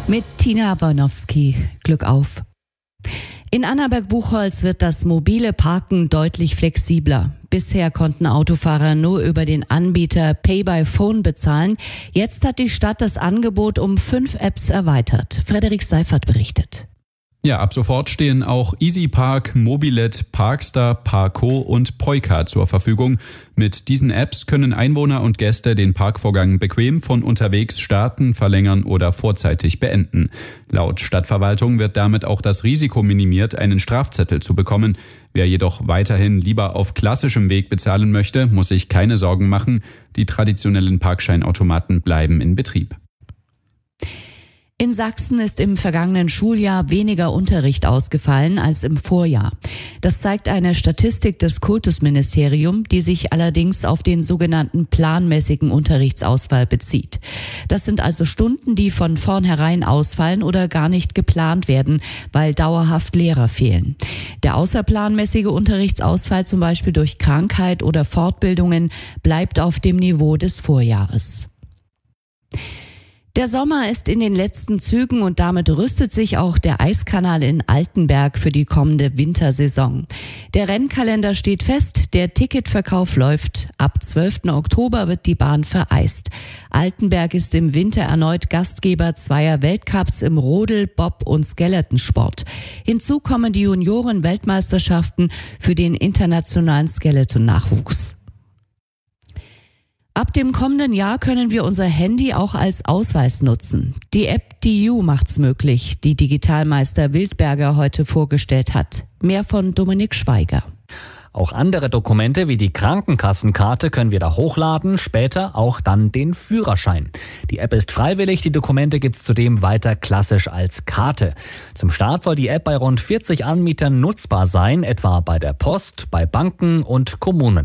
Mit Tina Bornowski. Glück auf. In Annaberg-Buchholz wird das mobile Parken deutlich flexibler. Bisher konnten Autofahrer nur über den Anbieter Pay by Phone bezahlen. Jetzt hat die Stadt das Angebot um 5 Apps erweitert. Frederik Seifert berichtet. Ja, ab sofort stehen auch EasyPark, Mobilet, Parkstar, Parco und Poika zur Verfügung. Mit diesen Apps können Einwohner und Gäste den Parkvorgang bequem von unterwegs starten, verlängern oder vorzeitig beenden. Laut Stadtverwaltung wird damit auch das Risiko minimiert, einen Strafzettel zu bekommen. Wer jedoch weiterhin lieber auf klassischem Weg bezahlen möchte, muss sich keine Sorgen machen. Die traditionellen Parkscheinautomaten bleiben in Betrieb. In Sachsen ist im vergangenen Schuljahr weniger Unterricht ausgefallen als im Vorjahr. Das zeigt eine Statistik des Kultusministeriums, die sich allerdings auf den sogenannten planmäßigen Unterrichtsausfall bezieht. Das sind also Stunden, die von vornherein ausfallen oder gar nicht geplant werden, weil dauerhaft Lehrer fehlen. Der außerplanmäßige Unterrichtsausfall, zum Beispiel durch Krankheit oder Fortbildungen, bleibt auf dem Niveau des Vorjahres. Der Sommer ist in den letzten Zügen und damit rüstet sich auch der Eiskanal in Altenberg für die kommende Wintersaison. Der Rennkalender steht fest, der Ticketverkauf läuft. Ab 12. Oktober wird die Bahn vereist. Altenberg ist im Winter erneut Gastgeber zweier Weltcups im Rodel-, Bob- und Skeletonsport. Hinzu kommen die Junioren-Weltmeisterschaften für den internationalen Skeleton-Nachwuchs. Ab dem kommenden Jahr können wir unser Handy auch als Ausweis nutzen. Die App DU macht's möglich, die Digitalmeister Wildberger heute vorgestellt hat. Mehr von Dominik Schweiger. Auch andere Dokumente wie die Krankenkassenkarte können wir da hochladen, später auch dann den Führerschein. Die App ist freiwillig, die Dokumente gibt's zudem weiter klassisch als Karte. Zum Start soll die App bei rund 40 Anbietern nutzbar sein, etwa bei der Post, bei Banken und Kommunen.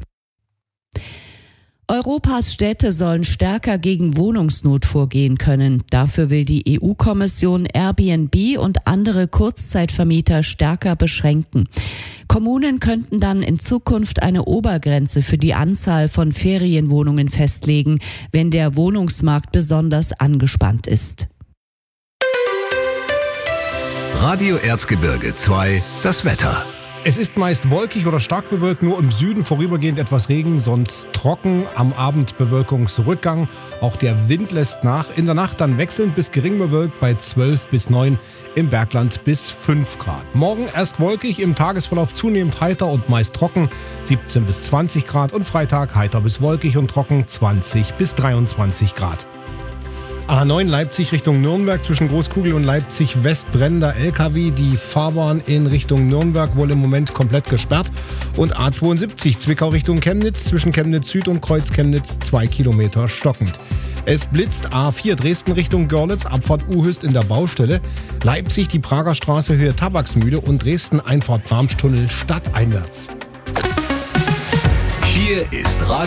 Europas Städte sollen stärker gegen Wohnungsnot vorgehen können. Dafür will die EU-Kommission Airbnb und andere Kurzzeitvermieter stärker beschränken. Kommunen könnten dann in Zukunft eine Obergrenze für die Anzahl von Ferienwohnungen festlegen, wenn der Wohnungsmarkt besonders angespannt ist. Radio Erzgebirge 2, das Wetter. Es ist meist wolkig oder stark bewölkt, nur im Süden vorübergehend etwas Regen, sonst trocken, am Abend Bewölkungsrückgang. Auch der Wind lässt nach, in der Nacht dann wechselnd bis gering bewölkt bei 12 bis 9, im Bergland bis 5 Grad. Morgen erst wolkig, im Tagesverlauf zunehmend heiter und meist trocken, 17 bis 20 Grad und Freitag heiter bis wolkig und trocken, 20 bis 23 Grad. A9 Leipzig Richtung Nürnberg, zwischen Großkugel und Leipzig West brennender LKW. Die Fahrbahn in Richtung Nürnberg wohl im Moment komplett gesperrt. Und A72 Zwickau Richtung Chemnitz, zwischen Chemnitz Süd und Kreuz Chemnitz 2 Kilometer stockend. Es blitzt A4 Dresden Richtung Görlitz, Abfahrt Uhüst in der Baustelle. Leipzig die Prager Straße Höhe Tabaksmühle und Dresden Einfahrt Bramstunnel stadteinwärts. Hier ist Radio